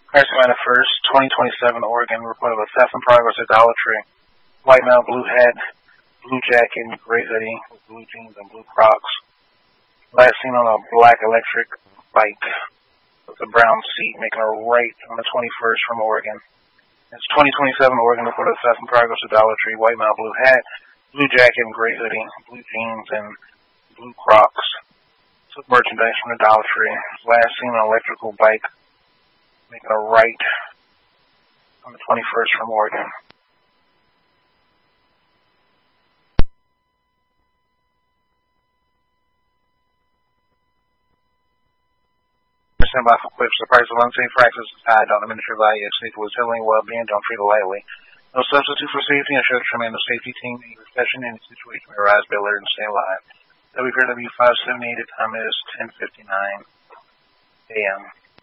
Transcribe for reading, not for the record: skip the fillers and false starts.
Christmas 1st, 2027, Oregon. Report of a theft in progress, idolatry. White male, blue hat, blue jacket, gray hoodie, blue jeans, and blue Crocs. Last seen on a black electric bike with a brown seat, making a right on the 21st from Oregon. It's 2027, Oregon. Report of theft in progress, idolatry. White male, blue hat, blue jacket, and gray hoodie, blue jeans, and blue Crocs. Took merchandise from idolatry. Last seen on an electrical bike, making a right on the 21st from Oregon. Stand by for clips. The price of unsafe practice is high. Don't diminish your value. Safety with healing, well-being. Don't treat it lightly. No substitute for safety. Ensure to remain the safety team in your profession. Any situation may arise. Be alert and stay alive. WPRW 578. The time is 10:59 a.m.